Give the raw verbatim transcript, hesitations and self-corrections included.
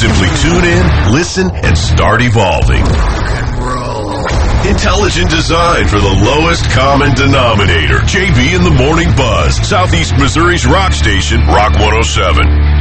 Simply tune in, listen, and start evolving. Intelligent design for the lowest common denominator. J B in the Morning Buzz, Southeast Missouri's rock station, Rock one oh seven.